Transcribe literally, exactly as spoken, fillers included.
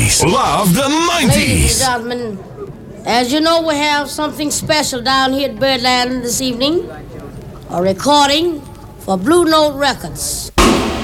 nineties. Love the Ladies nineties. and gentlemen, as you know, we have something special down here at Birdland this evening. A recording for Blue Note Records.